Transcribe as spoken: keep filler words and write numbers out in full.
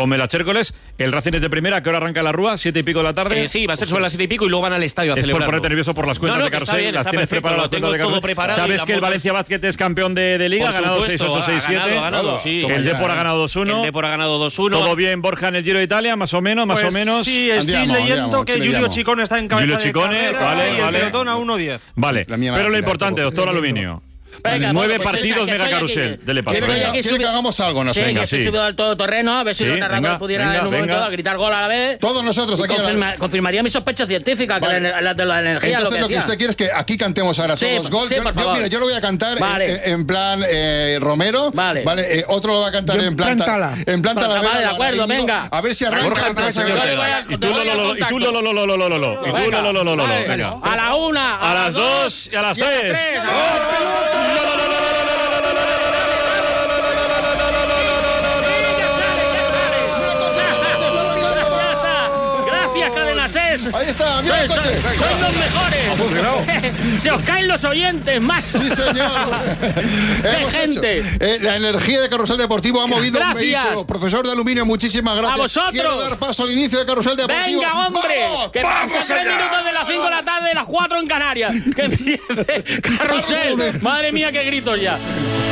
con Melache Hércoles. El Racing es de primera. ¿A qué hora arranca la Rúa? ¿Siete y pico de la tarde? Eh, sí, va a ser sobre las siete y pico y luego van al estadio a es celebrarlo. por ponerte nervioso por las cuentas no, no, de Carrusel. bien, las tienes perfecto, preparadas. Lo tengo todo preparado. ¿Sabes que el fotos... Valencia Basket es campeón de, de Liga? Ha ganado seis ocho seis siete. Ha ganado, ganado, sí. El Depor ha ganado dos uno. El Depor ha ganado dos uno. ¿Todo bien, Borja, en el Giro de Italia? Más o menos, más pues o menos. Sí, estoy andiamo, leyendo andiamo, que ci Giulio vediamo. Ciccone está en cabeza Giulio de Ciccone, carrera vale, y el vale. pelotón a uno diez. Vale, La mía pero lo máquina, importante, todo. doctor Aluminio. Venga, Nueve bueno, pues partidos, que mega estoy carrusel. aquí. Dele paso. ¿Quiere que, Estoy aquí quiere que subi- hagamos algo Sí, nosotros? que Venga, estoy sí. subido al todoterreno, a ver si Sí, los narradores venga, pudieran venga, en un momento venga. a gritar gol a la vez. Todos nosotros aquí. Confirma- confirmaría mi sospecha científica, que Vale. la, la de la energía Entonces lo lo que que decía. usted quiere es que aquí cantemos ahora Sí, todos gol. sí, yo, por yo, favor. mira, yo lo voy a cantar Vale. en, en plan eh, Romero. Vale. Vale. eh, otro lo va a cantar Yo en en plan plan Ta- Tala. En plan Vale, Talavera, de acuerdo, Íñigo. venga. A ver si arranca. Borja, el señor señor Tela. Tela. Y tú lo lo lo y tú lo lo lo lo lo lo lo lo y tú lo lo lo lo lo Vale. venga. A la una, A las dos y a las y a las tres. tres. Gracias, Cadena Ses. Ahí está, mira el Sois, coche. sois- sois los mejores. Se os caen los oyentes, macho. Sí, señor. Hemos gente. hecho. Eh, la energía de Carrusel Deportivo ha movido Gracias. un vehículo. Profesor de Aluminio, muchísimas gracias. A vosotros. Quiero dar paso al inicio de Carrusel Deportivo. Venga, hombre, ¡Vamos! que pasan tres minutos de las cinco de la tarde de las cuatro en Canarias. Que empiece Carrusel. Madre mía, qué gritos ya.